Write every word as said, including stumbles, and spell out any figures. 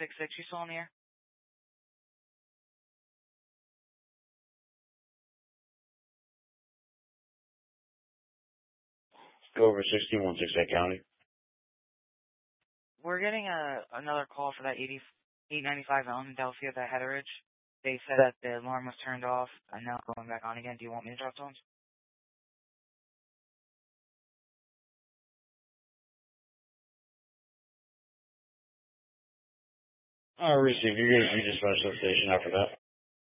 six six, you still in the air? Go over sixteen one six eight County. We're getting a another call for that eighty eight ninety five Ellen in Delphia, that Heatherage. They said that the alarm was turned off and now going back on again. Do you want me to drop tones? I'll receive. You're going to be dispatched to the station after that.